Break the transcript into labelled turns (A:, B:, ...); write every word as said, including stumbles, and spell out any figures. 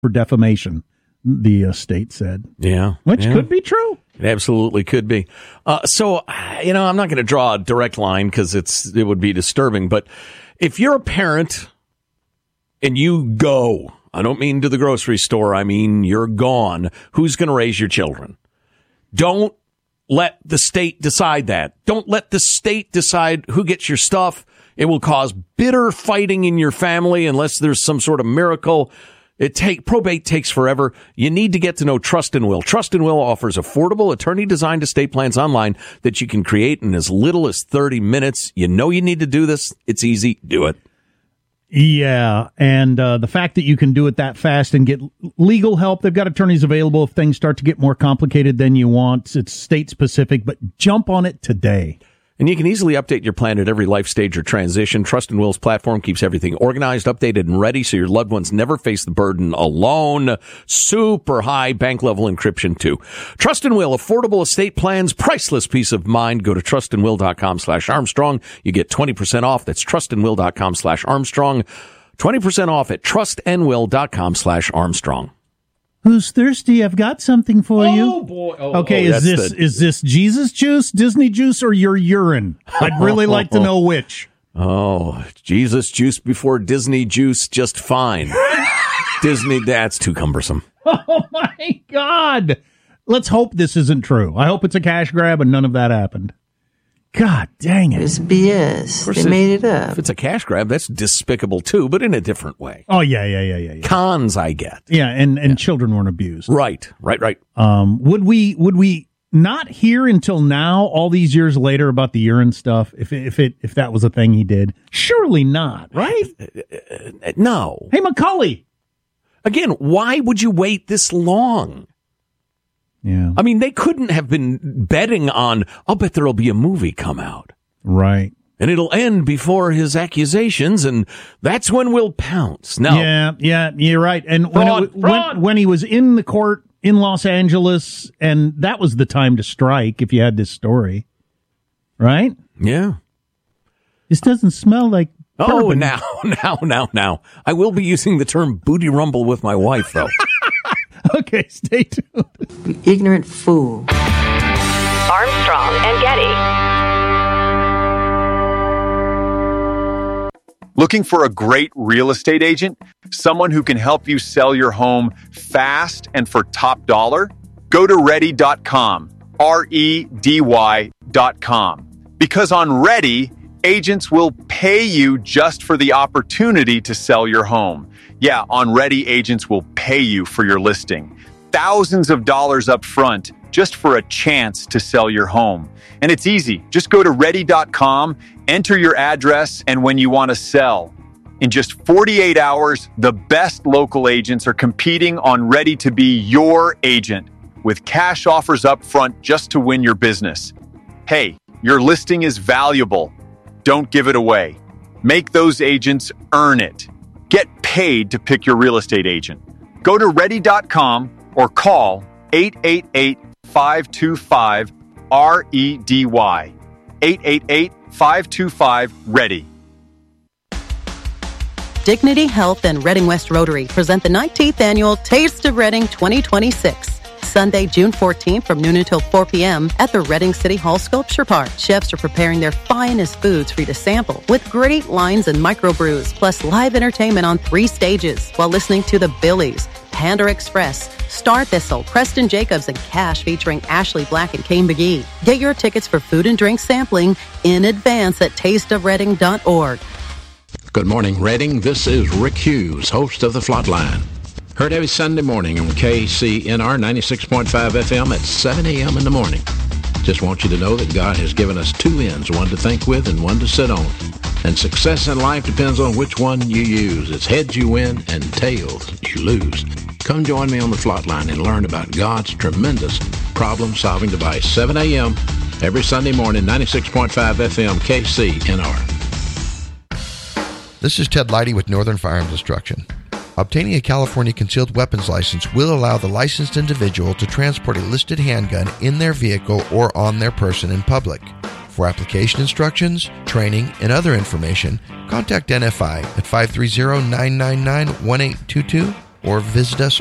A: for defamation, the uh, state said.
B: Yeah.
A: Which
B: yeah.
A: could be true.
B: It absolutely could be. Uh, so, you know, I'm not going to draw a direct line because it's it would be disturbing. But if you're a parent and you go, I don't mean to the grocery store, I mean you're gone, who's going to raise your children? Don't let the state decide that. Don't let the state decide who gets your stuff. It will cause bitter fighting in your family unless there's some sort of miracle. It take probate takes forever. You need to get to know Trust and Will. Trust and Will offers affordable attorney-designed estate plans online that you can create in as little as thirty minutes. You know you need to do this. It's easy. Do it.
A: Yeah, and uh, the fact that you can do it that fast and get legal help, they've got attorneys available if things start to get more complicated than you want. It's state-specific, but jump on it today.
B: And you can easily update your plan at every life stage or transition. Trust and Will's platform keeps everything organized, updated, and ready so your loved ones never face the burden alone. Super high bank level encryption, too. Trust and Will, affordable estate plans, priceless peace of mind. Go to trustandwill.com slash Armstrong. You get twenty percent off. That's trustandwill.com slash Armstrong. twenty percent off at trustandwill.com slash Armstrong.
A: Who's thirsty? I've got something for
B: oh,
A: you.
B: Boy. Oh,
A: okay,
B: oh,
A: is this
B: the...
A: is this Jesus juice, Disney juice, or your urine? I'd really like to know which.
B: Oh, Jesus juice before Disney juice, just fine. Disney, that's too cumbersome.
A: Oh, my God. Let's hope this isn't true. I hope it's a cash grab and none of that happened. God dang it.
C: It's B S. They
B: it,
C: made it up.
B: If it's a cash grab, that's despicable too, but in a different way.
A: Oh, yeah, yeah, yeah, yeah. yeah.
B: Cons, I get.
A: Yeah, and, and yeah. children weren't abused.
B: Right, right, right.
A: Um, would we would we not hear until now, all these years later, about the urine stuff, if if it if that was a thing he did? Surely not, right?
B: No.
A: Hey, Macaulay.
B: Again, why would you wait this long?
A: Yeah.
B: I mean, they couldn't have been betting on, I'll bet there'll be a movie come out.
A: Right.
B: And it'll end before his accusations, and that's when we'll pounce. No.
A: Yeah, yeah, you're right. And
B: fraud,
A: when, it,
B: fraud.
A: when when he was in the court in Los Angeles, and that was the time to strike if you had this story. Right?
B: Yeah.
A: This doesn't smell like
B: Oh,
A: bourbon.
B: now, now, now, now. I will be using the term booty rumble with my wife, though.
A: Okay, stay tuned.
C: You ignorant fool.
D: Armstrong and Getty.
E: Looking for a great real estate agent? Someone who can help you sell your home fast and for top dollar? Go to ready dot com, R E D Y dot com. Because on Ready, agents will pay you just for the opportunity to sell your home. Yeah, on Ready, agents will pay you for your listing. Thousands of dollars up front just for a chance to sell your home. And it's easy. Just go to ready dot com, enter your address, and when you want to sell. In just forty-eight hours, the best local agents are competing on Ready to be your agent with cash offers up front just to win your business. Hey, your listing is valuable. Don't give it away. Make those agents earn it. Get paid to pick your real estate agent. Go to ready dot com or call eight eight eight, five two five, R E D Y. eight eight eight, five two five, READY.
F: Dignity Health and Reading West Rotary present the nineteenth Annual Taste of Reading twenty twenty-six. Sunday, June fourteenth from noon until four p.m. at the Reading City Hall Sculpture Park. Chefs are preparing their finest foods for you to sample with great lines and microbrews, plus live entertainment on three stages while listening to the Billies, Panda Express, Star Thistle, Preston Jacobs, and Cash featuring Ashley Black and Kane McGee. Get your tickets for food and drink sampling in advance at taste of reading dot org.
G: Good morning, Reading. This is Rick Hughes, host of The Flatline. Heard every Sunday morning on K C N R ninety-six point five F M at seven a.m. in the morning. Just want you to know that God has given us two ends, one to think with and one to sit on. And success in life depends on which one you use. It's heads you win and tails you lose. Come join me on The Flatline and learn about God's tremendous problem-solving device. seven a.m. every Sunday morning, ninety-six point five F M, K C N R.
H: This is Ted Leidy with Northern Firearms Instruction. Obtaining a California concealed weapons license will allow the licensed individual to transport a listed handgun in their vehicle or on their person in public. For application instructions, training, and other information, contact N F I at five three zero, nine nine nine, one eight two two or visit us